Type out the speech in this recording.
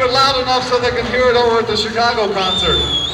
it loud enough so they can hear it over at the Chicago concert.